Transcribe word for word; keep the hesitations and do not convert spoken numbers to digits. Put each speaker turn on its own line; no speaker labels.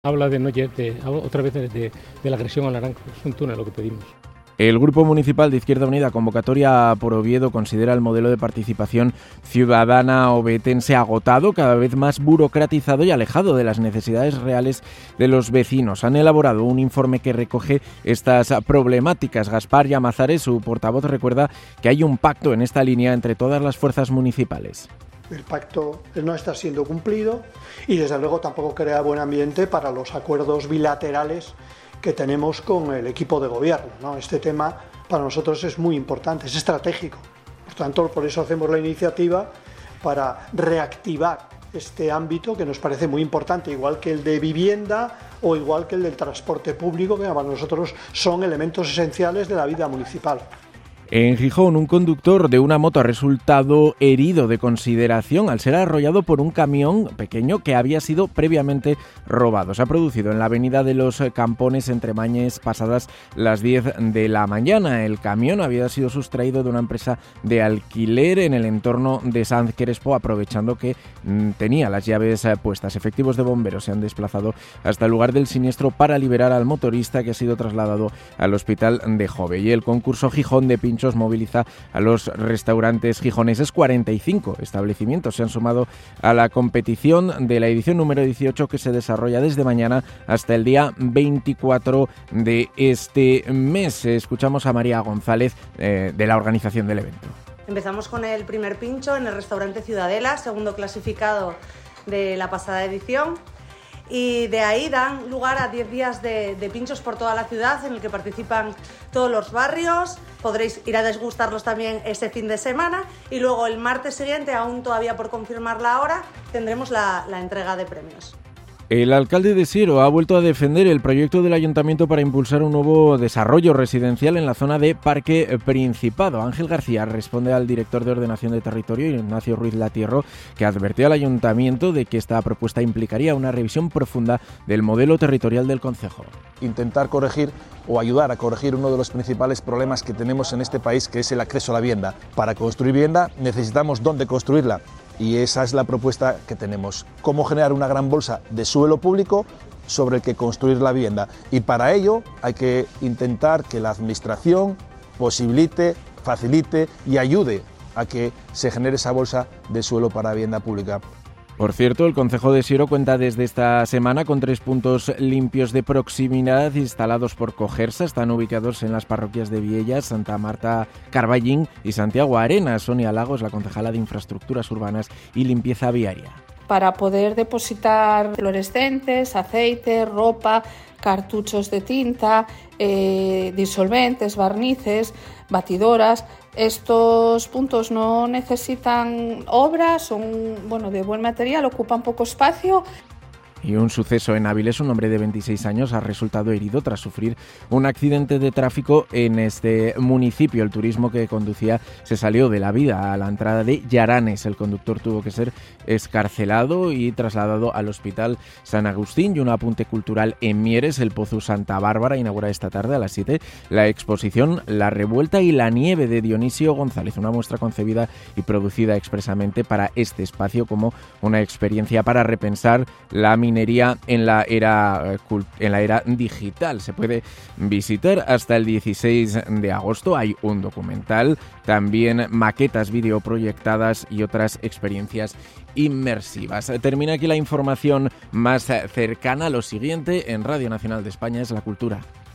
Habla de, no, de otra vez de, de, de la agresión al Naranco. Es un túnel lo que pedimos.
El Grupo Municipal de Izquierda Unida, convocatoria por Oviedo, considera el modelo de participación ciudadana ovetense agotado, cada vez más burocratizado y alejado de las necesidades reales de los vecinos. Han elaborado un informe que recoge estas problemáticas. Gaspar Llamazares, su portavoz, recuerda que hay un pacto en esta línea entre todas las fuerzas municipales.
El pacto no está siendo cumplido y desde luego tampoco crea buen ambiente para los acuerdos bilaterales que tenemos con el equipo de gobierno, ¿no? Este tema para nosotros es muy importante, es estratégico. Por tanto, por eso hacemos la iniciativa para reactivar este ámbito que nos parece muy importante, igual que el de vivienda o igual que el del transporte público, que para nosotros son elementos esenciales de la vida municipal.
En Gijón, un conductor de una moto ha resultado herido de consideración al ser arrollado por un camión pequeño que había sido previamente robado. Se ha producido en la avenida de los Campones entre Mañes pasadas las diez de la mañana. El camión había sido sustraído de una empresa de alquiler en el entorno de Sanz Crespo, aprovechando que mm, tenía las llaves eh, puestas. Efectivos de bomberos se han desplazado hasta el lugar del siniestro para liberar al motorista, que ha sido trasladado al hospital de Jove. Y el concurso Gijón de Pinchos moviliza a los restaurantes gijoneses. cuarenta y cinco establecimientos se han sumado a la competición de la edición número dieciocho, que se desarrolla desde mañana hasta el día veinticuatro de este mes. Escuchamos a María González eh, de la organización del evento.
Empezamos con el primer pincho en el restaurante Ciudadela, segundo clasificado de la pasada edición. Y de ahí dan lugar a diez días de, de pinchos por toda la ciudad en el que participan todos los barrios. Podréis ir a degustarlos también ese fin de semana y luego el martes siguiente, aún todavía por confirmar la hora, tendremos la, la entrega de premios.
El alcalde de Siero ha vuelto a defender el proyecto del ayuntamiento para impulsar un nuevo desarrollo residencial en la zona de Parque Principado. Ángel García responde al director de Ordenación de Territorio, Ignacio Ruiz Latierro, que advirtió al ayuntamiento de que esta propuesta implicaría una revisión profunda del modelo territorial del concejo.
Intentar corregir o ayudar a corregir uno de los principales problemas que tenemos en este país, que es el acceso a la vivienda. Para construir vivienda necesitamos dónde construirla. Y esa es la propuesta que tenemos, cómo generar una gran bolsa de suelo público sobre el que construir la vivienda. Y para ello hay que intentar que la administración posibilite, facilite y ayude a que se genere esa bolsa de suelo para vivienda pública.
Por cierto, el concejo de Siero cuenta desde esta semana con tres puntos limpios de proximidad instalados por Cogersa. Están ubicados en las parroquias de Viella, Santa Marta, Carballín y Santiago Arenas. Sonia Lagos, la concejala de Infraestructuras Urbanas y Limpieza Viaria.
Para poder depositar fluorescentes, aceite, ropa, cartuchos de tinta, eh, disolventes, barnices, batidoras. Estos puntos no necesitan obras, son bueno, de buen material, ocupan poco espacio.
Y un suceso en Áviles, un hombre de veintiséis años ha resultado herido tras sufrir un accidente de tráfico en este municipio. El turismo que conducía se salió de la vida a la entrada de Llaranes. El conductor tuvo que ser excarcelado y trasladado al Hospital San Agustín. Y un apunte cultural en Mieres, el Pozo Santa Bárbara inaugura esta tarde a las siete la exposición La Revuelta y la Nieve de Dionisio González, una muestra concebida y producida expresamente para este espacio como una experiencia para repensar la minería en la era en la era digital. Se puede visitar hasta el dieciséis de agosto. Hay un documental, también maquetas videoproyectadas y otras experiencias inmersivas. Termina aquí la información más cercana. Lo siguiente en Radio Nacional de España es la cultura.